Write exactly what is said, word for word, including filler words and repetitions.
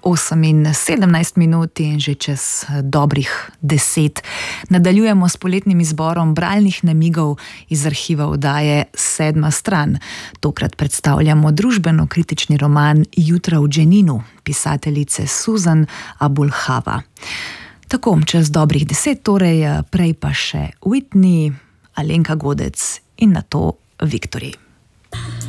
osem in sedemnajst minut in že čez dobrih deset. Nadaljujemo s poletnim izborom bralnih namigov iz arhiva oddaje Sedma stran. Tokrat predstavljamo družbeno-kritični roman Jutra v Dženinu pisateljice Susan Abulhava. Tako, čez dobrih deset, torej prej pa še Whitney, Alenka Godec in nato Viktorij.